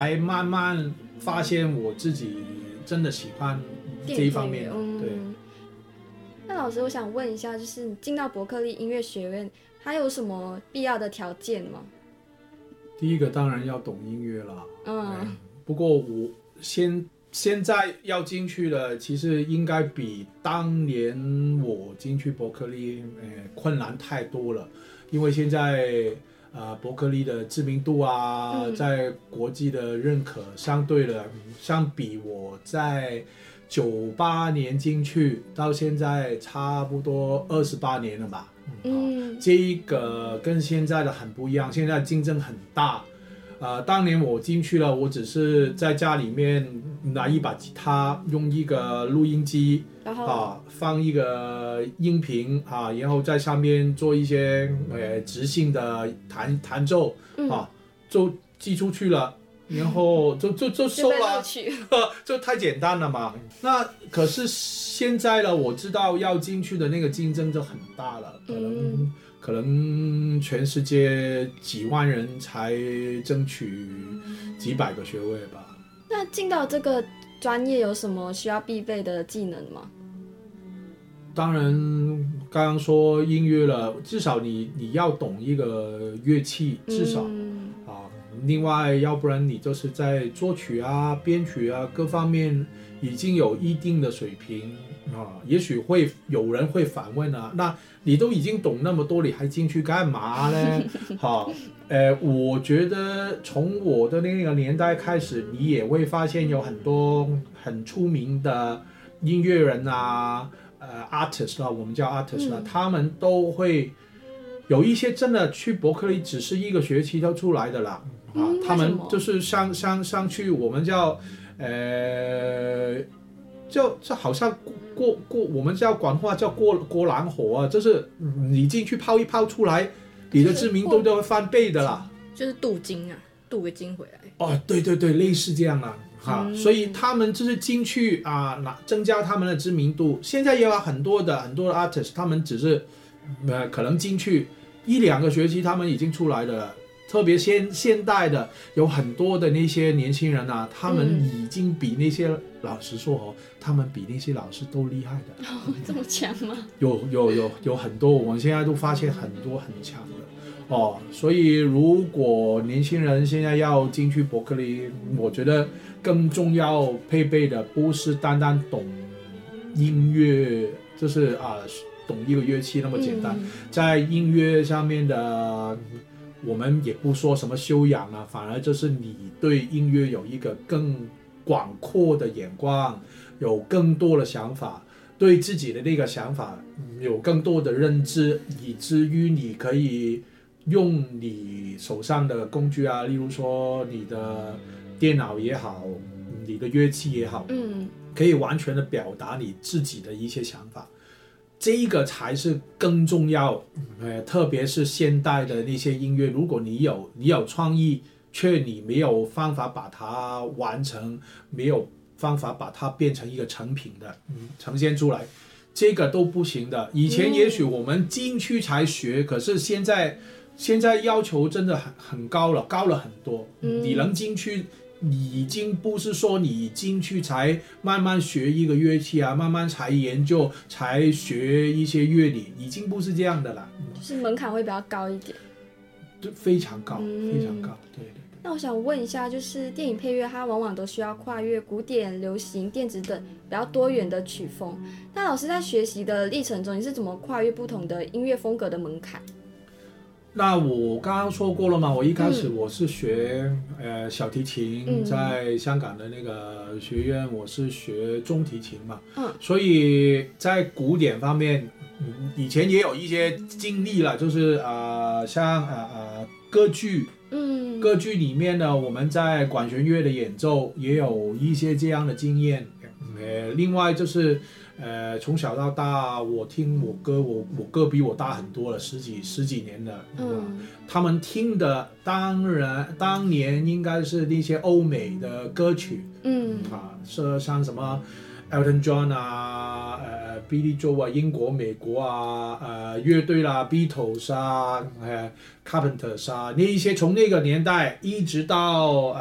才慢慢发现我自己真的喜欢这一方面。对。 那老师，我想问一下，就是你进到伯克利音乐学院，它有什么必要的条件吗？ 第一个当然要懂音乐啦。不过我现在要进去的，其实应该比当年我进去伯克利困难太多了，因为现在伯克利的知名度啊，在国际的认可，相比我在98年进去到现在差不多28年了吧。这一个跟现在的很不一样，现在竞争很大。当年我进去了，我只是在家里面拿一把吉他，用一个录音机，放一个音频然后在上面做一些即兴的弹奏就寄出去了，然后就收了，就太简单了嘛。那可是现在呢，我知道要进去的那个竞争就很大了，可能全世界几万人才争取几百个学位吧。 那进到这个专业有什么需要必备的技能吗？ 当然，刚刚说音乐了，至少你要懂一个乐器，至少另外，要不然你就是在作曲啊、编曲啊各方面已经有一定的水平也许会有人会反问那你都已经懂那么多，你还进去干嘛呢？我觉得从我的那个年代开始，你也会发现有很多很出名的音乐人artist 我们叫 artist 他们都会有一些真的去伯克利只是一个学期就出来的啦。他们就是上去，我们叫就好像过我们叫广话叫过蓝火就是你进去泡一泡出来，你的知名度都会翻倍的啦。 就是镀金镀个金回来。 对，类似这样所以他们就是进去增加他们的知名度。现在也有很多的 artist， 他们只是可能进去1-2个学期，他们已经出来了。特别现代的有很多的那些年轻人他们已经比那些老师说他们比那些老师都厉害的。 这么强吗？ 有很多，我们现在都发现很多很强的所以如果年轻人现在要进去伯克利，我觉得更重要配备的不是单单懂音乐，就是懂一个乐器那么简单，在音乐上面的。我们也不说什么修养反而就是你对音乐有一个更广阔的眼光，有更多的想法，对自己的那个想法有更多的认知，以至于你可以用你手上的工具例如说你的电脑也好，你的乐器也好，可以完全的表达你自己的一些想法。这个才是更重要，特别是现代的那些音乐，如果你有创意，却你没有方法把它完成，没有方法把它变成一个成品的，呈现出来，这个都不行的。以前也许我们进去才学，可是现在要求真的很高了很多。你能进去，你已经不是说你进去才慢慢学一个乐器慢慢才研究才学一些乐理，已经不是这样的了。 就是门槛会比较高一点。 非常高，非常高。对。 那我想问一下，就是电影配乐它往往都需要跨越古典、流行、电子等比较多元的曲风。那老师在学习的历程中，你是怎么跨越不同的音乐风格的门槛？ 那我刚刚说过了嘛，我一开始我是学小提琴，在香港的那个学院我是学中提琴嘛，所以在古典方面以前也有一些经历了，就是像歌剧，歌剧里面呢，我们在管弦乐的演奏也有一些这样的经验。另外就是从小到大，我听我哥比我大很多了，十几年了。他们听的当年应该是那些欧美的歌曲，是像什么 Elton John Billy Joel 英国、美国乐队啦 ，Beatles Carpenters 那一些，从那个年代一直到